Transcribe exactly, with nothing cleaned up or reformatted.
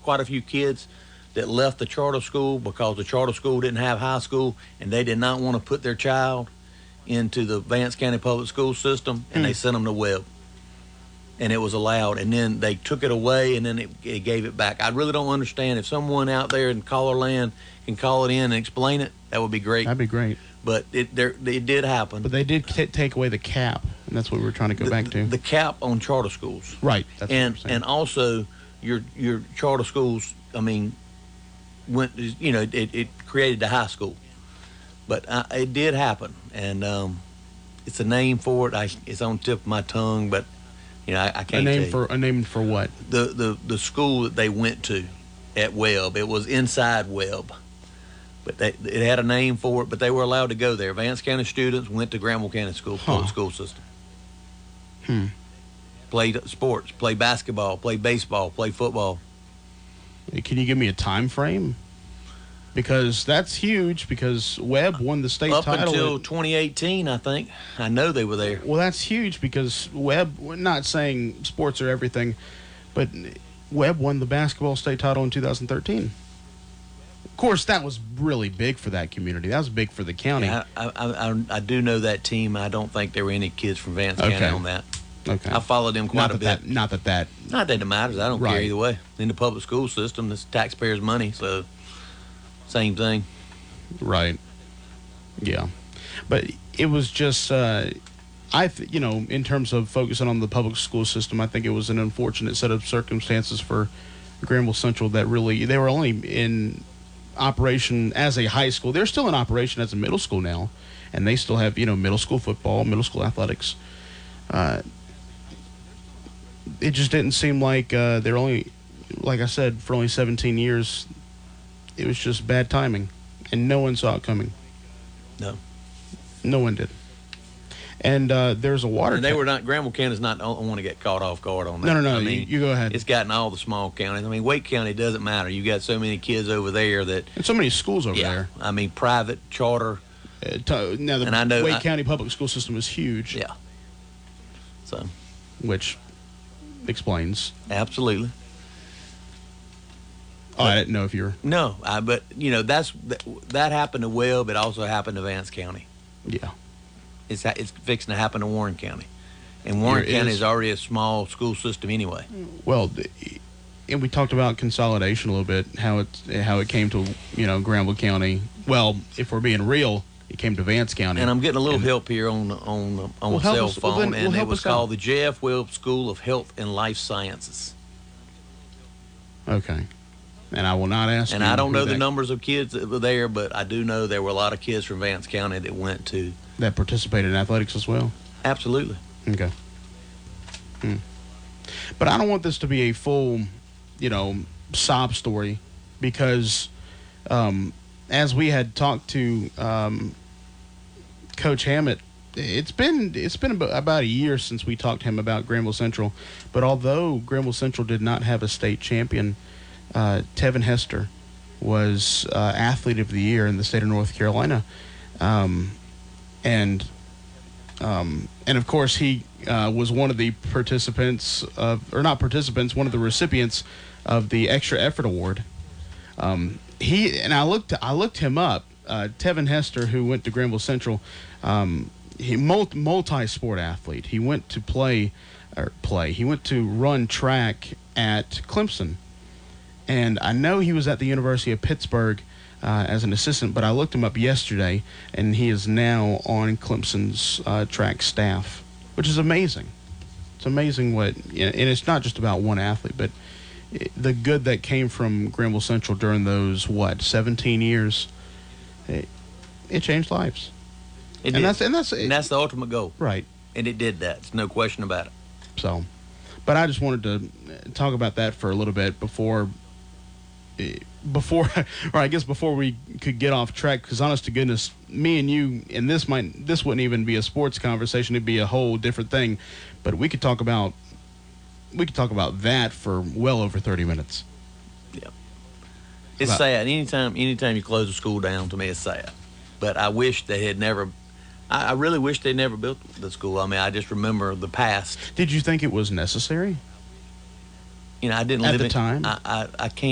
quite a few kids that left the charter school because the charter school didn't have high school, and they did not want to put their child into the Vance County Public School system, and Hmm. they sent them to Webb. And it was allowed, and then they took it away, and then it, it gave it back. I really don't understand. If someone out there in caller land can call it in and explain it, that would be great. That'd be great. But it there it did happen. But they did t- take away the cap, and that's what we were trying to go the, back to. The cap on charter schools. Right. That's and what I'm saying. and also your your charter schools, I mean, went you know it, it created the high school, but uh, it did happen, and um, it's a name for it. I it's on the tip of my tongue, but you know I, I a can't. name tell you. for a name for what? the the the school that they went to at Webb. It was inside Webb, but they, it had a name for it. But they were allowed to go there. Vance County students went to Granville County School public Huh. school system. Hmm. Played sports, played basketball, played baseball, played football. Can you give me a time frame? Because that's huge. Because Webb won the state Up title until at- twenty eighteen, I think. I know they were there. Well, that's huge because Webb. We're not saying sports are everything, but Webb won the basketball state title in two thousand thirteen. Of course, that was really big for that community. That was big for the county. Yeah, I, I, I, I do know that team. I don't think there were any kids from Vance Okay. County on that. Okay. I followed them quite not a that, bit. that not that that Not that it matters. I don't care Right. either way. In the public school system, it's taxpayers' money, so same thing. right. Yeah, but it was just uh, I th- you know in terms of focusing on the public school system, I think it was an unfortunate set of circumstances for Granville Central that really they were only in operation as a high school. They're still in operation as a middle school now, and they still have you know middle school football, middle school athletics. Uh, it just didn't seem like uh, they're only, like I said, for only seventeen years. It was just bad timing, and no one saw it coming. No. No one did. And uh, there's a water. And they ta- were not, Granville County's not the only one to get caught off guard on that. No, no, no. I you, mean, you go ahead. it's gotten all the small counties. I mean, Wake County doesn't matter. You got so many kids over there that, And so many schools over yeah, there. I mean, private, charter, Uh, to, now the And I know- Wake I- County public school system is huge, yeah. So, which explains. absolutely. Oh, I didn't know if you were. No, I, but, you know, that's that, that happened to Webb. It also happened to Vance County. Yeah. It's ha- it's fixing to happen to Warren County. And Warren Here County is- is already a small school system anyway. Well, th- and we talked about consolidation a little bit, how it how it came to you know Granville County. Well, if we're being real, it came to Vance County. And I'm getting a little And- help here on on on Well, help cell us- well, phone, then- well, and it help was us out. called the J F Webb School of Health and Life Sciences. Okay. And I will not ask. And you I don't who know the that, numbers of kids that were there, but I do know there were a lot of kids from Vance County that went to. that participated in athletics as well. Absolutely. Okay. Hmm. But I don't want this to be a full, you know, sob story, because um, as we had talked to um, Coach Hammett, it's been it's been about, about a year since we talked to him about Granville Central. But although Granville Central did not have a state champion, uh, Tevin Hester was uh, athlete of the year in the state of North Carolina, um, and um, and of course he uh, was one of the participants of, or not participants, one of the recipients of the Extra Effort Award. Um, he and I looked I looked him up. Uh, Tevin Hester, who went to Granville Central, um, he multi multi-sport athlete. He went to play or play. He went to run track at Clemson, and I know he was at the University of Pittsburgh uh, as an assistant. But I looked him up yesterday, and he is now on Clemson's uh, track staff, which is amazing. It's amazing what, and it's not just about one athlete, but the good that came from Granville Central during those what seventeen years. It, it changed lives. It And did. that's and that's and that's the ultimate goal. right. And it did that. There's no question about it. So, but I just wanted to talk about that for a little bit before, eh, before, or I guess before we could get off track. Because honest to goodness, me and you, and this might, this wouldn't even be a sports conversation. It'd be a whole different thing. But we could talk about, we could talk about that for well over thirty minutes. Yeah. It's About- sad. Anytime anytime you close a school down, to me, it's sad. But I wish they had never. I, I really wish they never built the school. I mean, I just remember the past. Did you think it was necessary? You know, I didn't At live the in, time? I, I, I can't.